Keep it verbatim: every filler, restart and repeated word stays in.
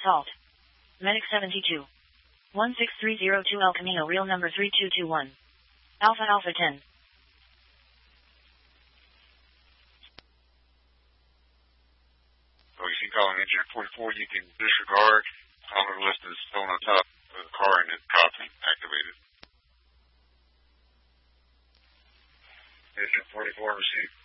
Salt. Medic seventy-two. one six three zero two El Camino, real number three two two one. Alpha Alpha ten. So you see calling engine forty-four, you can disregard. Caller list is phone on top of the car and then copy activated. Engine forty-four received.